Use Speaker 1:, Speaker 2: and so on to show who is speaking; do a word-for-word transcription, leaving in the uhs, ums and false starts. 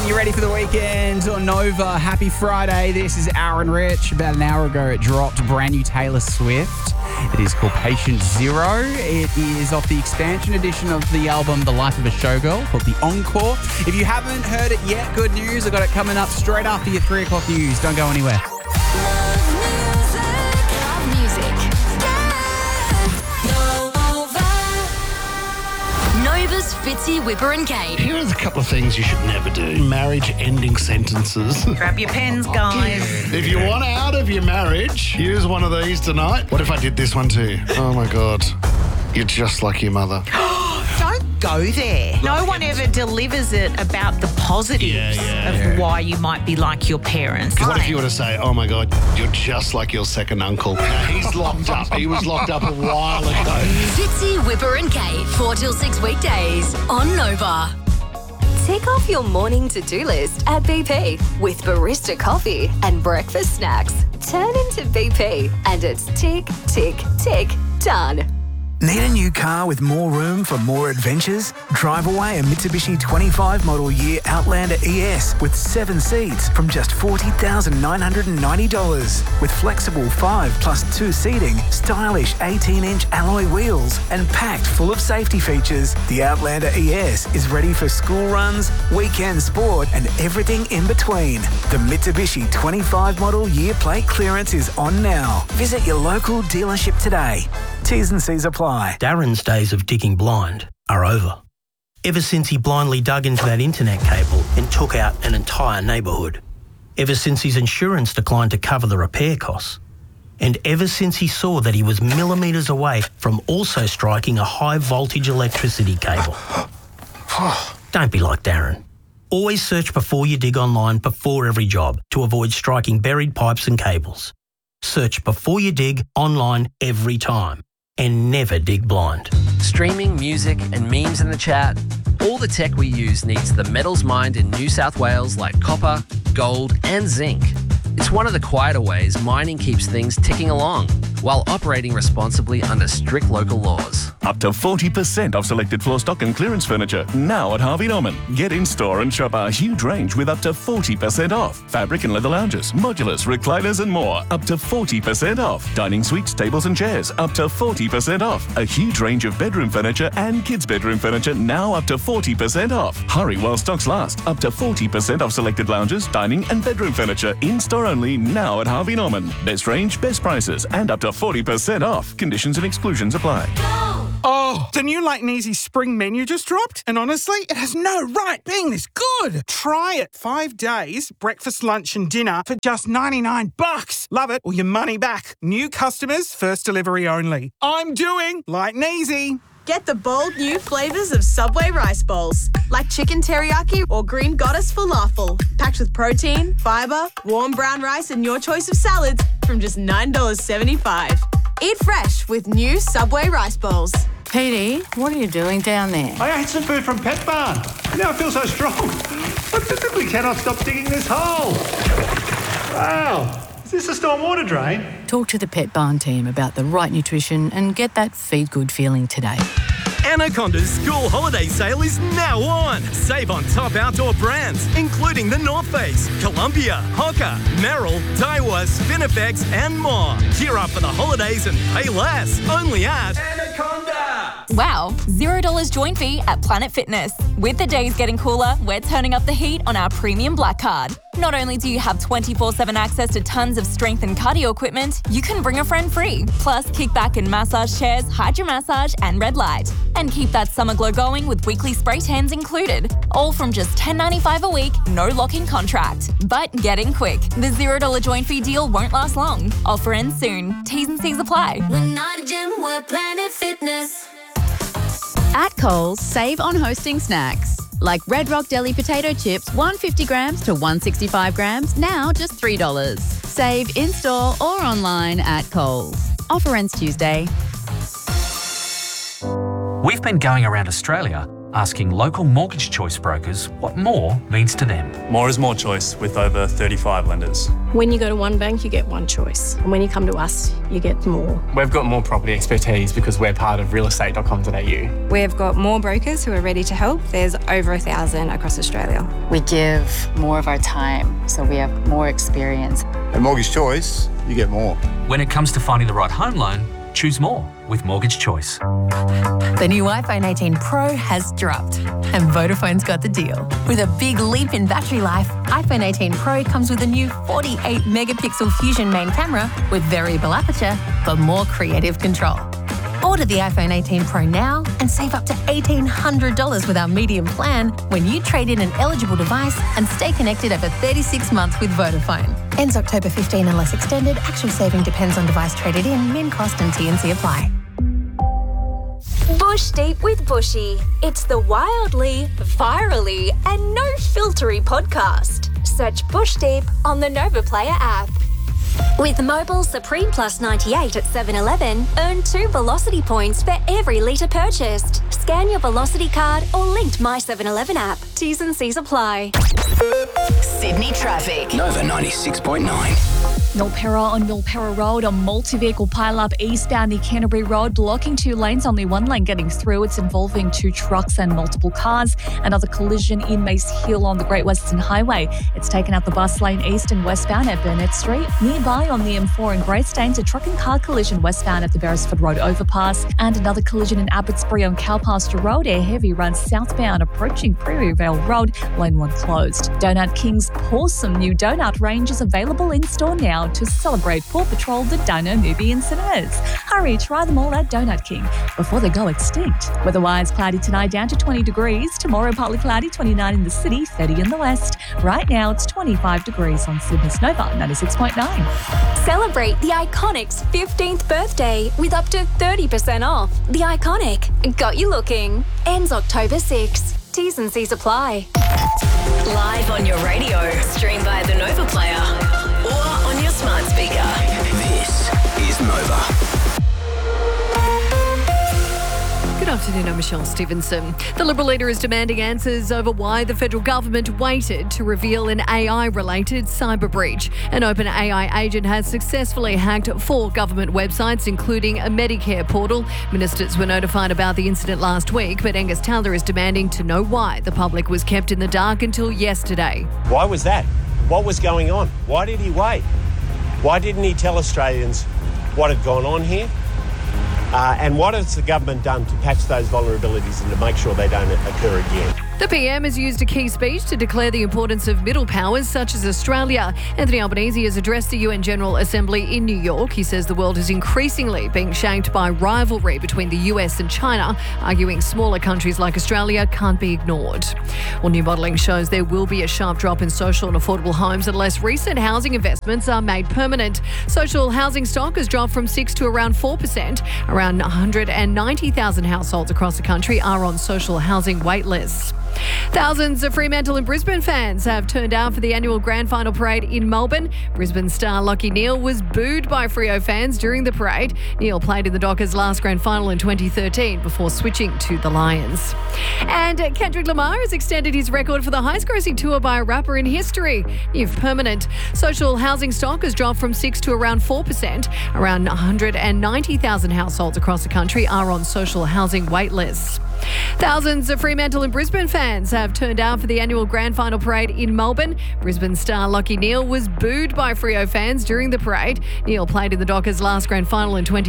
Speaker 1: You ready for the weekend on Nova? Happy Friday. This is Aaron Rich. About an hour ago, it dropped brand new Taylor Swift. It is called Patient Zero. It is off the expansion edition of the album The Life of a Showgirl, called The Encore. If you haven't heard it yet, good news. I've got it coming up straight after your three o'clock news. Don't go anywhere.
Speaker 2: Nova's Fitzy, Whipper and Kate.
Speaker 3: Here are a couple of things you should never do. Marriage-ending sentences.
Speaker 4: Grab your pens, guys.
Speaker 3: If you want out of your marriage, use one of these tonight. What if I did this one too? Oh, my God. You're just like your mother.
Speaker 4: Don't go there. No one ever delivers it about the positives
Speaker 3: Yeah, yeah,
Speaker 4: of
Speaker 3: yeah.
Speaker 4: why you might be like your parents.
Speaker 3: What if you were to say, oh, my God, you're just like your second uncle? Now, he's locked up. He was locked up a while ago.
Speaker 2: Fitzy, Whipper and Kate. four till six weekdays on Nova.
Speaker 5: Tick off your morning to-do list at B P with barista coffee and breakfast snacks. Turn into B P and it's tick, tick, tick, done.
Speaker 6: Need a new car with more room for more adventures? Drive away a Mitsubishi twenty-five model year Outlander E S with seven seats from just forty thousand nine hundred ninety dollars. With flexible five plus two seating, stylish eighteen inch alloy wheels and packed full of safety features, the Outlander E S is ready for school runs, weekend sport and everything in between. The Mitsubishi twenty-five model year plate clearance is on now. Visit your local dealership today. T's and C's apply.
Speaker 7: Darren's days of digging blind are over. Ever since he blindly dug into that internet cable and took out an entire neighbourhood. Ever since his insurance declined to cover the repair costs. And ever since he saw that he was millimetres away from also striking a high voltage electricity cable. Don't be like Darren. Always search before you dig online before every job to avoid striking buried pipes and cables. Search before you dig online every time. And never dig blind.
Speaker 8: Streaming, music and memes in the chat. All the tech we use needs the metals mined in New South Wales like copper, gold and zinc. It's one of the quieter ways mining keeps things ticking along while operating responsibly under strict local laws.
Speaker 9: Up to forty percent off selected floor stock and clearance furniture now at Harvey Norman. Get in store and shop our huge range with up to forty percent off. Fabric and leather lounges, modulars, recliners and more. Up to forty percent off. Dining suites, tables and chairs. Up to forty percent off. A huge range of bedroom furniture and kids' bedroom furniture now up to forty percent off. Hurry while stocks last. Up to forty percent off selected lounges, dining and bedroom furniture. In store only now at Harvey Norman. Best range, best prices and up to forty percent off. Conditions and exclusions apply.
Speaker 10: Oh, the new Light and Easy spring menu just dropped, and honestly, it has no right being this good. Try it. Five days, breakfast, lunch and dinner for just ninety-nine bucks. Love it or your money back. New customers, first delivery only. I'm doing Light and Easy.
Speaker 11: Get the bold new flavours of Subway rice bowls, like chicken teriyaki or green goddess falafel, packed with protein, fibre, warm brown rice and your choice of salads from just nine dollars seventy-five. Eat fresh with new Subway rice bowls.
Speaker 12: Petey, what are you doing down there?
Speaker 13: I ate some food from Pet Barn. Now I feel so strong. I physically cannot stop digging this hole. Wow. Is this a storm water drain?
Speaker 12: Talk to the Pet Barn team about the right nutrition and get that feed good feeling today.
Speaker 14: Anaconda's school holiday sale is now on. Save on top outdoor brands, including the North Face, Columbia, Hoka, Merrill, Daiwa, Spinifex, and more. Gear up for the holidays and pay less. Only at Anaconda.
Speaker 15: Wow, zero dollars join fee at Planet Fitness. With the days getting cooler, we're turning up the heat on our premium Black Card. Not only do you have twenty-four seven access to tons of strength and cardio equipment, you can bring a friend free. Plus, kickback and massage chairs, hydro massage, and red light. And keep that summer glow going with weekly spray tans included. All from just ten dollars ninety-five a week, no lock-in contract. But get in quick. The zero dollars join fee deal won't last long. Offer ends soon. T's and C's apply.
Speaker 2: We're not a gym, we're Planet Fitness.
Speaker 16: At Coles, save on hosting snacks. Like Red Rock Deli potato chips, one hundred fifty grams to one hundred sixty-five grams, now just three dollars. Save in-store or online at Coles. Offer ends Tuesday.
Speaker 17: We've been going around Australia asking local Mortgage Choice brokers what more means to them.
Speaker 18: More is more choice with over thirty-five lenders.
Speaker 19: When you go to one bank, you get one choice. And when you come to us, you get more.
Speaker 20: We've got more property expertise because we're part of real estate dot com dot a u.
Speaker 21: We've got more brokers who are ready to help. There's over a thousand across Australia.
Speaker 22: We give more of our time, so we have more experience.
Speaker 23: At Mortgage Choice, you get more.
Speaker 17: When it comes to finding the right home loan, choose more with Mortgage Choice.
Speaker 24: The new iPhone eighteen Pro has dropped, and Vodafone's got the deal. With a big leap in battery life, iPhone eighteen Pro comes with a new forty-eight megapixel Fusion main camera with variable aperture for more creative control. Order the iPhone eighteen Pro now and save up to eighteen hundred dollars with our medium plan when you trade in an eligible device and stay connected over thirty-six months with Vodafone. Ends October fifteenth unless extended. Actual saving depends on device traded in. Min cost and T and C apply.
Speaker 2: Bush Deep with Bushy. It's the wildly, virally, and no filtery podcast. Search Bush Deep on the Nova Player app. With Mobile Supreme Plus ninety-eight at seven eleven, earn two Velocity points for every litre purchased. Scan your Velocity card or linked My seven eleven app. T's and C's apply. Sydney traffic.
Speaker 25: Nova ninety-six point nine.
Speaker 26: Milperra on Milperra Road, a multi-vehicle pile-up eastbound near Canterbury Road, blocking two lanes, only one lane getting through. It's involving two trucks and multiple cars. Another collision in Mace Hill on the Great Western Highway. It's taken out the bus lane east and westbound at Burnett Street. Nearby on the M four in Greystanes, a truck and car collision westbound at the Beresford Road overpass. And another collision in Abbotsbury on Cowpasture Road. Air Heavy runs southbound approaching Prairie Vale Road, lane one closed. Donut King's awesome new donut range is available in store now to celebrate Paw Patrol the Dino movie in cinemas. Hurry, try them all at Donut King before they go extinct. Weather-wise, cloudy tonight down to twenty degrees. Tomorrow, partly cloudy, twenty-nine in the city, thirty in the west. Right now, it's twenty-five degrees on Sydney's Nova ninety-six point nine.
Speaker 2: Celebrate the Iconic's fifteenth birthday with up to thirty percent off. The Iconic got you looking. Ends October sixth. T's and C's apply.
Speaker 5: Live on your radio, stream via the Nova Player, or on your smart speaker.
Speaker 25: This is Nova.
Speaker 27: Good afternoon, I'm Michelle Stevenson. The Liberal leader is demanding answers over why the federal government waited to reveal an A I-related cyber breach. An OpenAI agent has successfully hacked four government websites, including a Medicare portal. Ministers were notified about the incident last week, but Angus Taylor is demanding to know why the public was kept in the dark until yesterday.
Speaker 28: Why was that? What was going on? Why did he wait? Why didn't he tell Australians what had gone on here? Uh, and what has the government done to patch those vulnerabilities and to make sure they don't occur again?
Speaker 27: The P M has used a key speech to declare the importance of middle powers such as Australia. Anthony Albanese has addressed the U N General Assembly in New York. He says the world is increasingly being shaped by rivalry between the U S and China, arguing smaller countries like Australia can't be ignored. Well, new modelling shows there will be a sharp drop in social and affordable homes unless recent housing investments are made permanent. Social housing stock has dropped from six to around four percent. Around one hundred ninety thousand households across the country are on social housing wait lists. Thousands of Fremantle and Brisbane fans have turned out for the annual Grand Final parade in Melbourne. Brisbane star Lachie Neale was booed by Freo fans during the parade. Neale played in the Dockers' last Grand Final in twenty thirteen before switching to the Lions. And Kendrick Lamar has extended his record for the highest-grossing tour by a rapper in history. New permanent. Social housing stock has dropped from six to around four percent. Around one hundred ninety thousand households across the country are on social housing wait lists. Thousands of Fremantle and Brisbane fans have turned out for the annual Grand Final parade in Melbourne. Brisbane star Lachie Neale was booed by Freo fans during the parade. Neale played in the Dockers' last Grand Final in twenty